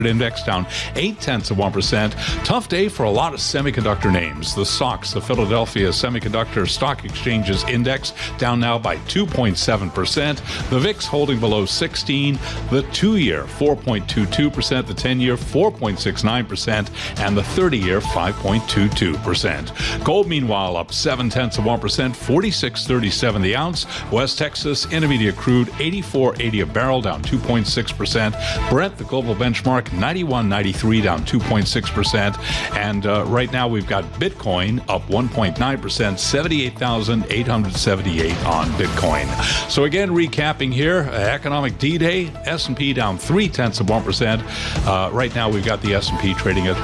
Index down 0.8%. Tough day for a lot of semiconductor names. The SOX, the Philadelphia Semiconductor Stock Exchange's index, down now by 2.7%. The VIX holding below 16. The 2-year 4.22%, the 10-year 4.69%, and the 30-year 5.22%. Gold, meanwhile, up 0.7%, 46.37 the ounce. West Texas Intermediate crude 84.80 a barrel, down 2.6%. Brent, the global benchmark, 91.93, down 2.6%. And right now we've got Bitcoin up 1.9%, 78,878 on Bitcoin. So again, recapping here, economic D-Day, S&P down 0.3%. Right now we've got the S&P trading at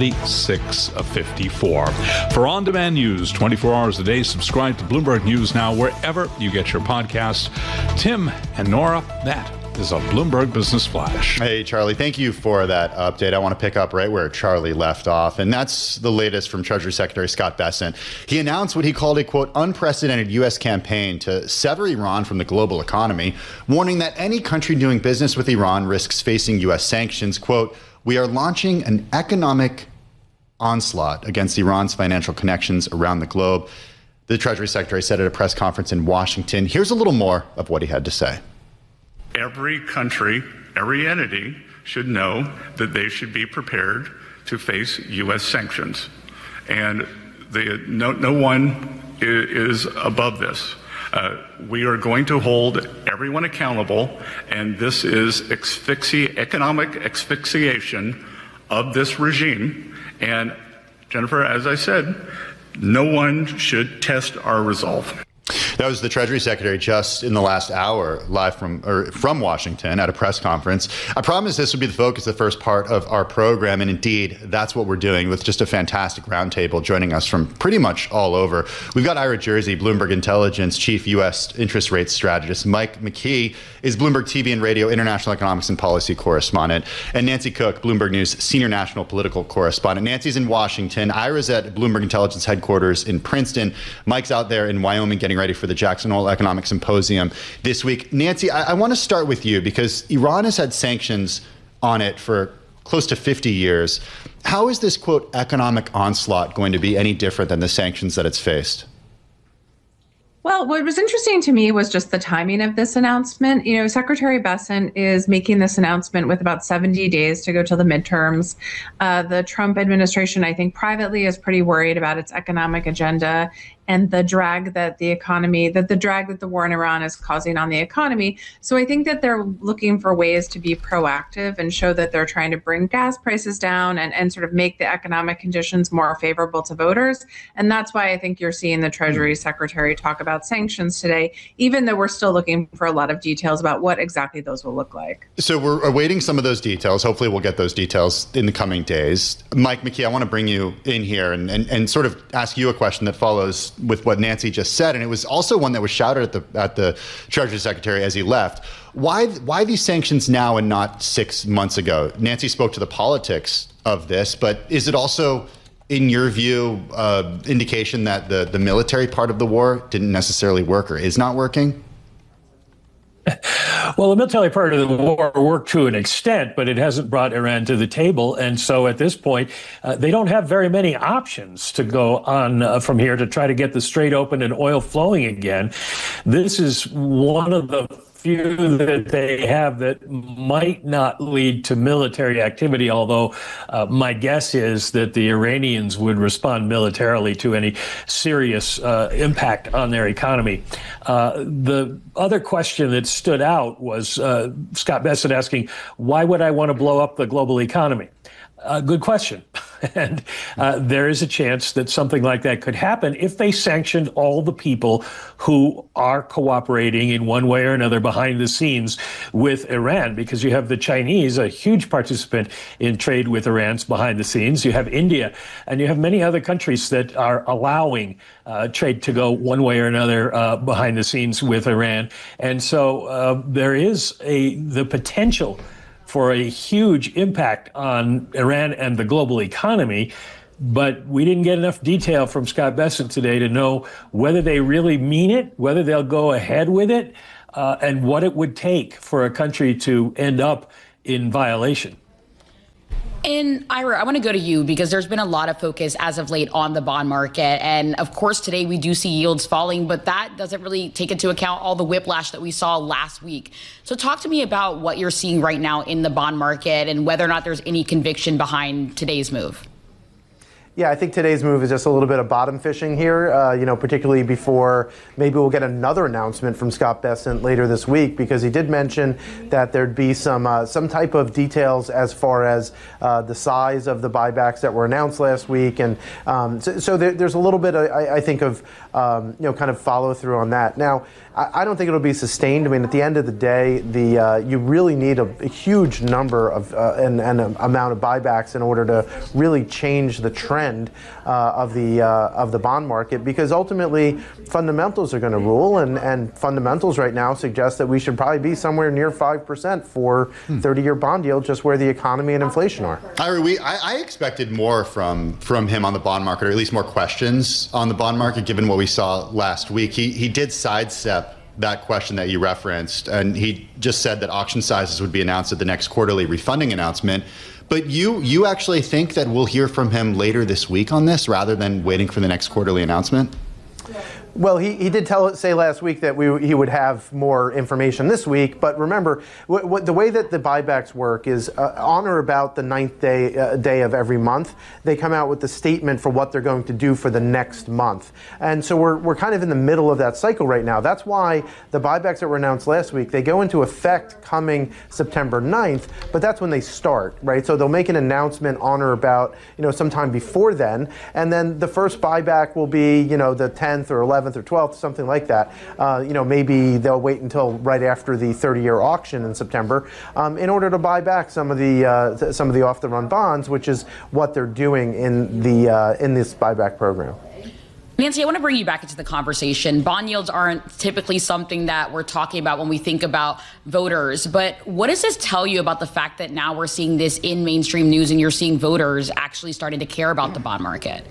76.54. For on-demand news 24 hours a day, subscribe to Bloomberg News Now wherever you get your podcasts. Tim and Nora, that is a Bloomberg Business Flash. Hey, Charlie, thank you for that update. I want to pick up right where Charlie left off, and that's the latest from Treasury Secretary Scott Bessent. He announced what he called a, quote, unprecedented U.S. campaign to sever Iran from the global economy, warning that any country doing business with Iran risks facing U.S. sanctions. Quote, we are launching an economic onslaught against Iran's financial connections around the globe. The Treasury Secretary said at a press conference in Washington. Here's a little more of what he had to say. Every country, every entity should know that they should be prepared to face U.S. sanctions. And no one is above this. We are going to hold everyone accountable, and this is economic asphyxiation of this regime. And Jennifer, as I said, no one should test our resolve. That was the Treasury Secretary just in the last hour, live from Washington at a press conference. I promised this would be the focus of the first part of our program, and indeed, that's what we're doing with just a fantastic roundtable joining us from pretty much all over. We've got Ira Jersey, Bloomberg Intelligence Chief U.S. Interest Rate Strategist. Mike McKee is Bloomberg TV and Radio International Economics and Policy Correspondent. And Nancy Cook, Bloomberg News Senior National Political Correspondent. Nancy's in Washington. Ira's at Bloomberg Intelligence headquarters in Princeton. Mike's out there in Wyoming getting ready for the Jackson Hole Economic Symposium this week. Nancy, I want to start with you because Iran has had sanctions on it for close to 50 years. How is this, quote, economic onslaught going to be any different than the sanctions that it's faced? Well, what was interesting to me was just the timing of this announcement. You know, Secretary Bessent is making this announcement with about 70 days to go till the midterms. The Trump administration, I think privately, is pretty worried about its economic agenda and the drag that the war in Iran is causing on the economy. So I think that they're looking for ways to be proactive and show that they're trying to bring gas prices down and sort of make the economic conditions more favorable to voters. And that's why I think you're seeing the Treasury Secretary talk about sanctions today, even though we're still looking for a lot of details about what exactly those will look like. So we're awaiting some of those details. Hopefully we'll get those details in the coming days. Mike McKee, I want to bring you in here and sort of ask you a question that follows with what Nancy just said, and it was also one that was shouted at the Treasury Secretary as he left. Why these sanctions now and not 6 months ago? Nancy spoke to the politics of this, but is it also, in your view, indication that the military part of the war didn't necessarily work or is not working? Well, the military part of the war worked to an extent, but it hasn't brought Iran to the table. And so at this point, they don't have very many options to go on from here to try to get the Strait open and oil flowing again. This is one of the few that they have that might not lead to military activity, although my guess is that the Iranians would respond militarily to any serious impact on their economy. The other question that stood out was Scott Bessent asking, why would I want to blow up the global economy? Good question. And there is a chance that something like that could happen if they sanctioned all the people who are cooperating in one way or another behind the scenes with Iran, because you have the Chinese, a huge participant in trade with Iran's behind the scenes. You have India, and you have many other countries that are allowing trade to go one way or another behind the scenes with Iran. And so there is the potential for a huge impact on Iran and the global economy. But we didn't get enough detail from Scott Bessent today to know whether they really mean it, whether they'll go ahead with it, and what it would take for a country to end up in violation. And Ira, I want to go to you because there's been a lot of focus as of late on the bond market. And of course, today we do see yields falling, but that doesn't really take into account all the whiplash that we saw last week. So talk to me about what you're seeing right now in the bond market and whether or not there's any conviction behind today's move. Yeah, I think today's move is just a little bit of bottom fishing here, particularly before maybe we'll get another announcement from Scott Bessent later this week, because he did mention that there'd be some type of details as far as the size of the buybacks that were announced last week. And so there's a little bit, I think, of, kind of follow through on that. Now, I don't think it'll be sustained. I mean, at the end of the day, you really need a huge number of and amount of buybacks in order to really change the trend of the bond market, because ultimately fundamentals are going to rule, and fundamentals right now suggest that we should probably be somewhere near 5% for 30-year bond yield, just where the economy and inflation are. Ira, I expected more from him on the bond market, or at least more questions on the bond market, given what we saw last week. He did sidestep that question that you referenced, and he just said that auction sizes would be announced at the next quarterly refunding announcement. But you actually think that we'll hear from him later this week on this, rather than waiting for the next quarterly announcement? Well, he did say last week that he would have more information this week. But remember, the way that the buybacks work is on or about the 9th day of every month, they come out with the statement for what they're going to do for the next month. And so we're kind of in the middle of that cycle right now. That's why the buybacks that were announced last week, they go into effect coming September 9th, but that's when they start, right? So they'll make an announcement on or about, sometime before then. And then the first buyback will be, the 10th or 11th or 12th, something like that. Maybe they'll wait until right after the 30-year auction in September in order to buy back some of the off-the-run bonds, which is what they're doing in this buyback program. Nancy, I want to bring you back into the conversation. Bond yields aren't typically something that we're talking about when we think about voters. But what does this tell you about the fact that now we're seeing this in mainstream news and you're seeing voters actually starting to care about the bond market?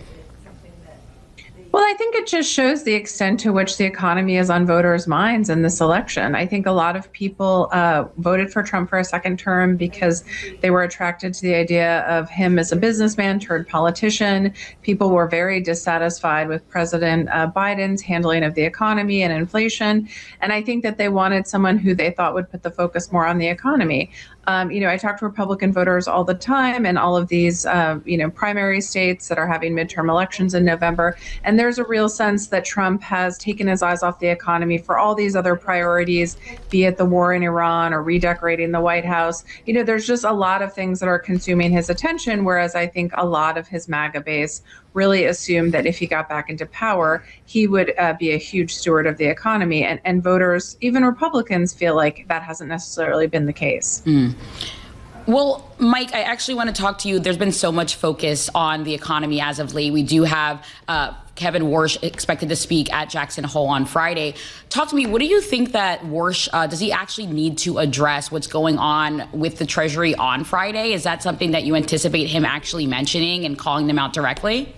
Well, I think it just shows the extent to which the economy is on voters' minds in this election. I think a lot of people voted for Trump for a second term because they were attracted to the idea of him as a businessman turned politician. People were very dissatisfied with President Biden's handling of the economy and inflation. And I think that they wanted someone who they thought would put the focus more on the economy. I talk to Republican voters all the time in all of these, primary states that are having midterm elections in November. And there's a real sense that Trump has taken his eyes off the economy for all these other priorities, be it the war in Iran or redecorating the White House. There's just a lot of things that are consuming his attention, whereas I think a lot of his MAGA base really assumed that if he got back into power, he would be a huge steward of the economy. And voters, even Republicans, feel like that hasn't necessarily been the case. Well, Mike, I actually want to talk to you. There's been so much focus on the economy as of late. We do have Kevin Warsh expected to speak at Jackson Hole on Friday. Talk to me. What do you think that Warsh, does he actually need to address what's going on with the Treasury on Friday? Is that something that you anticipate him actually mentioning and calling them out directly?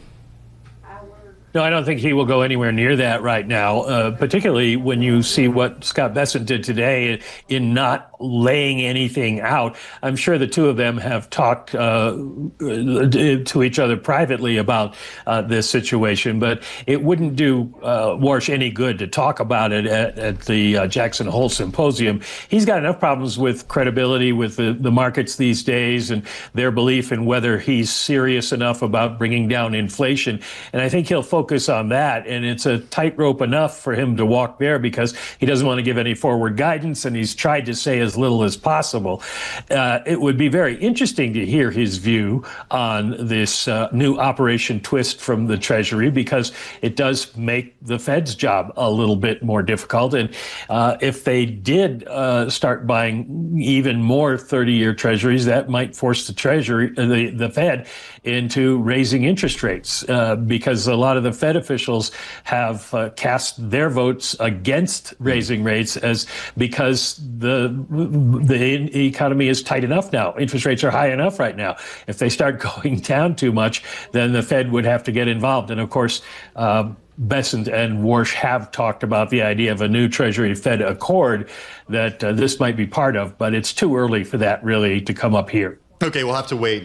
No, I don't think he will go anywhere near that right now, particularly when you see what Scott Bessent did today in not laying anything out. I'm sure the two of them have talked to each other privately about this situation, but it wouldn't do Warsh any good to talk about it at the Jackson Hole Symposium. He's got enough problems with credibility with the markets these days and their belief in whether he's serious enough about bringing down inflation. And I think he'll focus on that, and it's a tightrope enough for him to walk there because he doesn't want to give any forward guidance, and he's tried to say as little as possible. It would be very interesting to hear his view on this new Operation Twist from the Treasury, because it does make the Fed's job a little bit more difficult. And if they did start buying even more 30-year Treasuries, that might force the Treasury, the Fed, into raising interest rates because a lot of the Fed officials have cast their votes against raising rates because the economy is tight enough now. Interest rates are high enough right now. If they start going down too much, then the Fed would have to get involved. And of course, Bessent and Warsh have talked about the idea of a new Treasury-Fed accord that this might be part of, but it's too early for that really to come up here. Okay, we'll have to wait